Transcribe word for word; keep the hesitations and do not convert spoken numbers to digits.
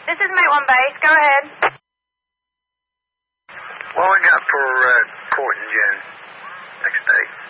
This is Mate one Base. Go ahead. What we got for uh, Court and Jen next day?